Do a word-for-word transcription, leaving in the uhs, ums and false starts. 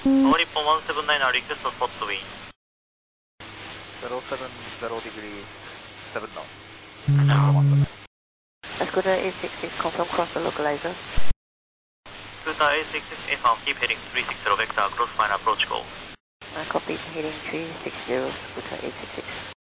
Hawaii from one seven nine, are request for spot to wind. zero seven zero degree, seven knots. No. Scooter eight six six, confirm cross the localizer. Scooter eight six six, affirm, keep heading three six zero, vector, cross line approach, go. Uh, copy, heading three six zero, Scooter eight six six.